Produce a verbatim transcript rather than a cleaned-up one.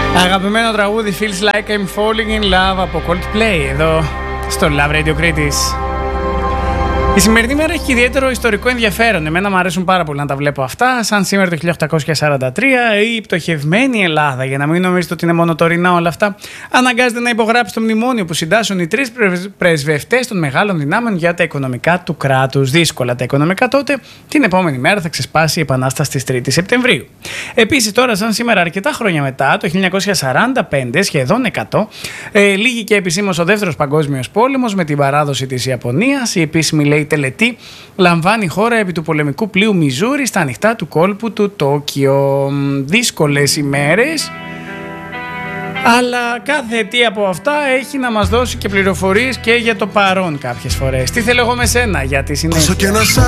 Αγαπημένο τραγούδι Feels Like I'm Falling in Love από Coldplay εδώ στο Love Radio Critics. Η σημερινή μέρα έχει ιδιαίτερο ιστορικό ενδιαφέρον. Εμένα μου αρέσουν πάρα πολύ να τα βλέπω αυτά. Σαν σήμερα το χίλια οκτακόσια σαράντα τρία η πτωχευμένη Ελλάδα, για να μην νομίζετε ότι είναι μόνο τωρινά όλα αυτά, αναγκάζεται να υπογράψει το μνημόνιο που συντάσσουν οι τρεις πρεσβευτές των μεγάλων δυνάμεων για τα οικονομικά του κράτους. Δύσκολα τα οικονομικά τότε. Την επόμενη μέρα θα ξεσπάσει η Επανάσταση της τρίτης Σεπτεμβρίου. Επίσης, τώρα, σαν σήμερα, αρκετά χρόνια μετά, το χίλια εννιακόσια σαράντα πέντε, σχεδόν εκατό, ε, λύγει και επισήμως ο Δεύτερος Παγκόσμιος Πόλεμος με την παράδοση της Ιαπωνίας. Η επίσημη, λέει, τελετή λαμβάνει χώρα επί του πολεμικού πλοίου Μιζούρι στα ανοιχτά του κόλπου του Τόκιο. Δύσκολες ημέρες, αλλά κάθε τι από αυτά έχει να μας δώσει και πληροφορίες και για το παρόν κάποιες φορές. Τι θέλω εγώ με σένα για τη συνέχεια.